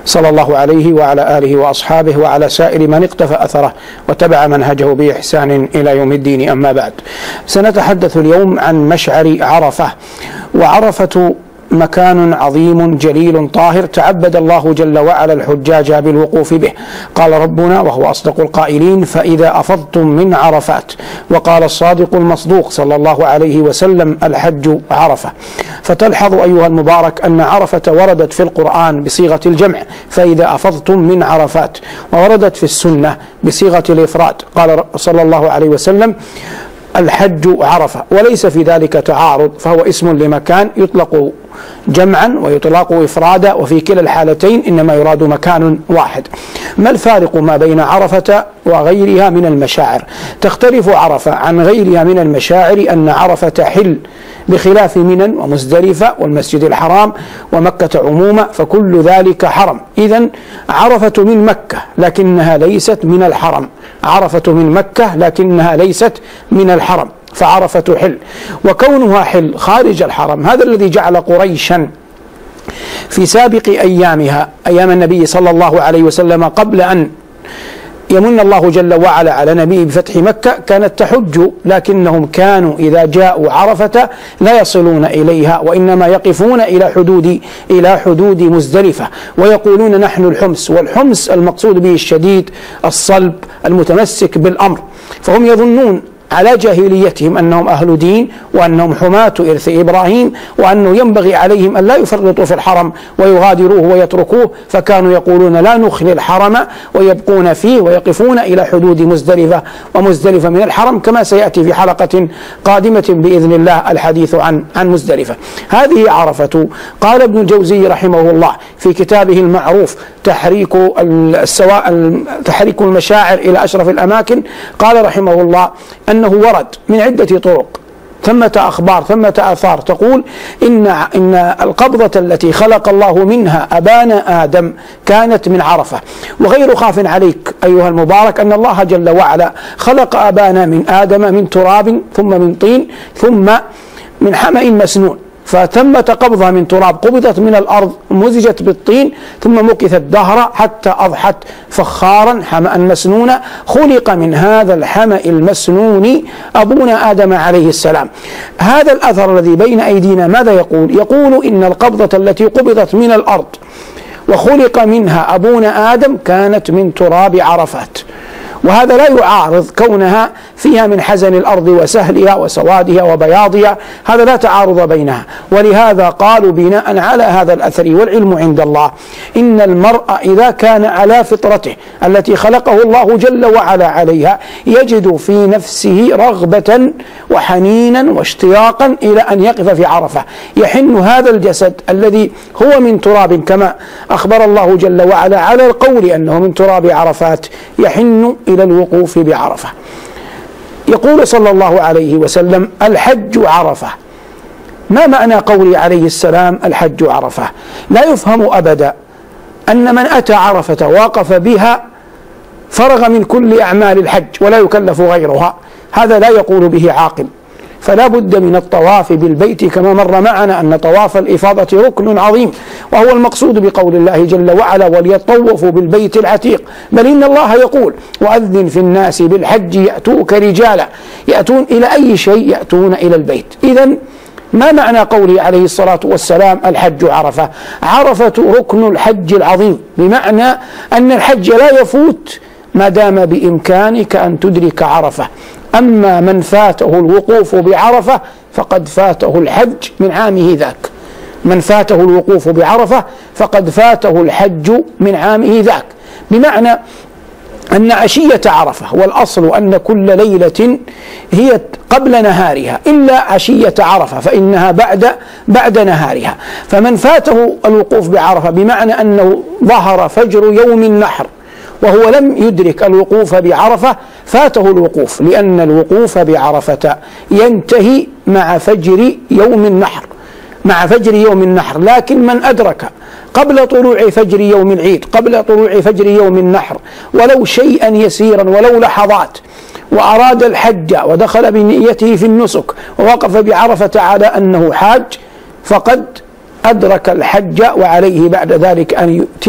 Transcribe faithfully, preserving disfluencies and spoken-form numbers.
صلى الله عليه وعلى آله وأصحابه وعلى سائر من اقتفى أثره وتبع منهجه بإحسان إلى يوم الدين. أما بعد، سنتحدث اليوم عن مشعر عرفة. وعرفة مكان عظيم جليل طاهر تعبد الله جل وعلا الحجاج بالوقوف به. قال ربنا وهو أصدق القائلين: فإذا أفضتم من عرفات. وقال الصادق المصدوق صلى الله عليه وسلم: الحج عرفة. فتلحظ أيها المبارك أن عرفة وردت في القرآن بصيغة الجمع: فإذا أفضتم من عرفات، ووردت في السنة بصيغة الإفراد. قال صلى الله عليه وسلم: الحج عرفة. وليس في ذلك تعارض، فهو اسم لمكان يطلق جمعا ويطلق إفرادا، وفي كلا الحالتين إنما يراد مكان واحد. ما الفارق ما بين عرفة وغيرها من المشاعر؟ تختلف عرفة عن غيرها من المشاعر أن عرفة حل، بخلاف منى ومزدلفة والمسجد الحرام ومكة عموما، فكل ذلك حرم. إذن عرفة من مكة لكنها ليست من الحرم، عرفة من مكة لكنها ليست من الحرم، فعرفة حل. وكونها حل خارج الحرم هذا الذي جعل قريشا في سابق أيامها، أيام النبي صلى الله عليه وسلم، قبل أن يمن الله جل وعلا على نبيه بفتح مكة، كانت تحج، لكنهم كانوا إذا جاءوا عرفة لا يصلون إليها، وإنما يقفون إلى حدود إلى حدود مزدلفة، ويقولون: نحن الحمص. والحمص المقصود به الشديد الصلب المتمسك بالأمر. فهم يظنون على جاهليتهم أنهم أهل دين، وأنهم حماة إرث إبراهيم، وأنه ينبغي عليهم أن لا يفرطوا في الحرم ويغادروه ويتركوه، فكانوا يقولون: لا نخلي الحرم، ويبقون فيه ويقفون إلى حدود مزدلفة، ومزدلفة من الحرم، كما سيأتي في حلقة قادمة بإذن الله الحديث عن عن مزدلفة. هذه عرفة. قال ابن الجوزي رحمه الله في كتابه المعروف تحريك السواء تحريك المشاعر إلى أشرف الأماكن، قال رحمه الله أنه ورد من عدة طرق، ثمة أخبار ثمة آثار تقول إن إن القبضة التي خلق الله منها أبانا آدم كانت من عرفة. وغير خاف عليك أيها المبارك أن الله جل وعلا خلق أبانا من آدم من تراب، ثم من طين، ثم من حمأ مسنون. فتمت قبضها من تراب، قبضت من الأرض، مزجت بالطين، ثم مكثت دهرا حتى أضحت فخارا حمأ مسنونا. خلق من هذا الحمأ المسنون أبونا آدم عليه السلام. هذا الأثر الذي بين أيدينا ماذا يقول؟ يقول إن القبضة التي قبضت من الأرض وخلق منها أبونا آدم كانت من تراب عرفات. وهذا لا يعارض كونها فيها من حزن الأرض وسهلها وسوادها وبياضها، هذا لا تعارض بينها. ولهذا قالوا بناء على هذا الأثر، والعلم عند الله، إن المرء إذا كان على فطرته التي خلقه الله جل وعلا عليها يجد في نفسه رغبة وحنينا واشتياقا إلى أن يقف في عرفة. يحن هذا الجسد الذي هو من تراب، كما أخبر الله جل وعلا على القول أنه من تراب عرفات، يحن إلى الوقوف بعرفة. يقول صلى الله عليه وسلم: الحج عرفة. ما معنى قوله عليه السلام الحج عرفة؟ لا يفهم أبدا أن من أتى عرفة وقف بها فرغ من كل أعمال الحج ولا يكلف غيرها، هذا لا يقول به عاقل. فلا بد من الطواف بالبيت، كما مر معنا أن طواف الإفاضة ركن عظيم، وهو المقصود بقول الله جل وعلا: وليطوفوا بالبيت العتيق. بل إن الله يقول: وأذن في الناس بالحج يأتوك رجالا. يأتون إلى أي شيء؟ يأتون إلى البيت. إذن ما معنى قوله عليه الصلاة والسلام الحج عرفة؟ عرفة ركن الحج العظيم، بمعنى أن الحج لا يفوت ما دام بإمكانك أن تدرك عرفة. أما من فاته الوقوف بعرفة فقد فاته الحج من عامه ذاك. من فاته الوقوف بعرفة فقد فاته الحج من عامه ذاك، بمعنى أن عشية عرفة، والأصل أن كل ليلة هي قبل نهارها إلا عشية عرفة فإنها بعد بعد نهارها. فمن فاته الوقوف بعرفة بمعنى أنه ظهر فجر يوم النحر وهو لم يدرك الوقوف بعرفة فاته الوقوف، لأن الوقوف بعرفة ينتهي مع فجر يوم النحر مع فجر يوم النحر. لكن من أدرك قبل طلوع فجر يوم العيد، قبل طلوع فجر يوم النحر، ولو شيئا يسيرا ولو لحظات، وأراد الحج ودخل بنيته في النسك ووقف بعرفة على أنه حاج، فقد أدرك الحج، وعليه بعد ذلك أن يؤتي